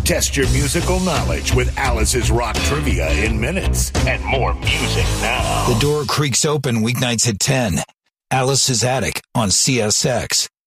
Test your musical knowledge with Alice's Rock Trivia in minutes. And more music now. The door creaks open weeknights at 10. Alice's Attic on CSX.